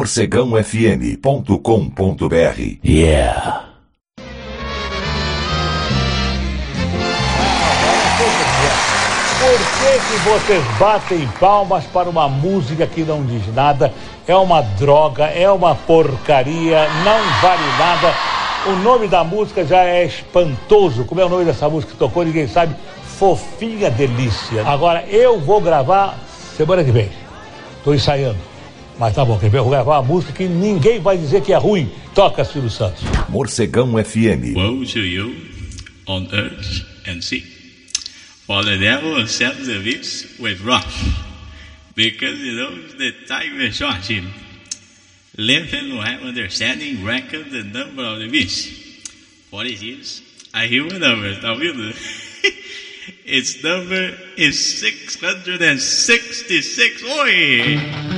morcegãofm.com.br. Yeah. Por que vocês batem palmas para uma música que não diz nada? É uma droga, é uma porcaria, não vale nada. O nome da música já é espantoso. Como é o nome dessa música que tocou? Ninguém sabe. Fofinha Delícia. Agora, eu vou gravar semana que vem. Estou ensaiando. Mas tá bom, quer ver? Eu vou gravar uma música que ninguém vai dizer que é ruim. Toca, Silvio Santos. Morcegão FM. Woe to you on earth and sea. For the devil accepts the beast with wrath, because he knows the time is short. Let him who have understanding reckon the number of the beast. For it is a human number, tá vendo? Its number is 666. Oi!